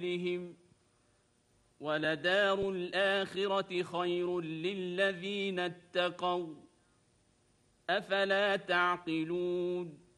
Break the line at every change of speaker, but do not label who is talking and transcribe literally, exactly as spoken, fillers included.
بهم ولدار الآخرة خير للذين اتقوا أفلا تعقلون